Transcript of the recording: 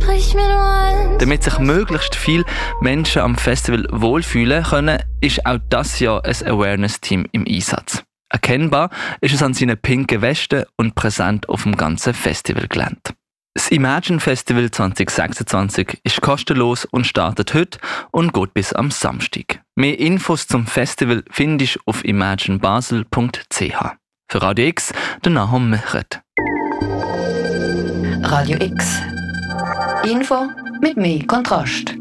sprich mir nur eins. Damit sich möglichst viele Menschen am Festival wohlfühlen können, ist auch dieses Jahr ein Awareness-Team im Einsatz. Erkennbar ist es an seinen pinken Westen und präsent auf dem ganzen Festivalgelände. Das Imagine Festival 2026 ist kostenlos und startet heute und geht bis am Samstag. Mehr Infos zum Festival findest du auf imaginebasel.ch. Für Radio X, der Nahum Mechert. Radio X. Info mit mehr Kontrast.